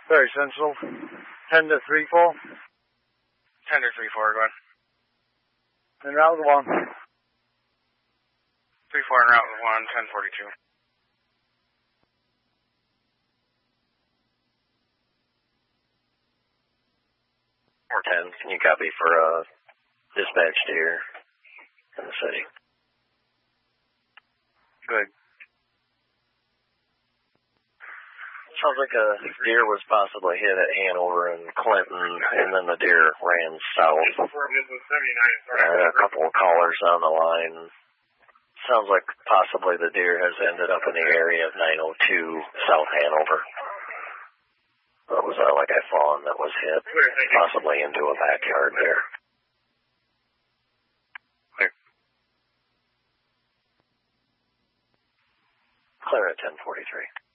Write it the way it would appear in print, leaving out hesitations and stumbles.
Very Central. 10 to 3-4. 10 to 3-4, go ahead. En route with 1. 3-4 en route with 1, 1042. Or 10, can you copy for dispatch deer in the city? Good. Sounds like a deer was possibly hit at Hanover and Clinton, and then the deer ran south. A couple of callers on the line. Sounds like possibly the deer has ended up in the area of 902 South Hanover. It was like a fawn that was hit, possibly into a backyard there. Clear at 1043.